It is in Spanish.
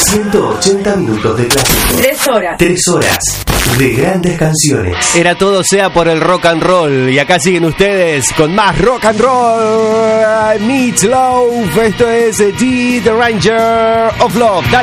180 minutos de clásico. 3 horas. 3 horas de grandes canciones. Era todo sea por el rock and roll. Y acá siguen ustedes con más rock and roll. Meat Loaf. Esto es G, The Ranger of Love.